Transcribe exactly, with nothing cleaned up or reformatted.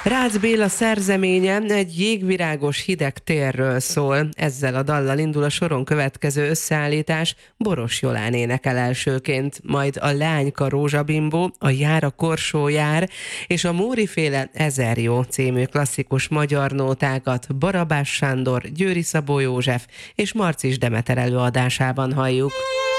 Rácz Béla szerzeménye egy jégvirágos hideg térről szól. Ezzel a dallal indul a soron következő összeállítás. Boros Jolán énekel elsőként, majd a Leányka Rózsabimbó, a Jár a korsó jár, és a Móriféle Ezer jó című klasszikus magyar nótákat Barabás Sándor, Győri Szabó József és Marcis Demeter előadásában halljuk.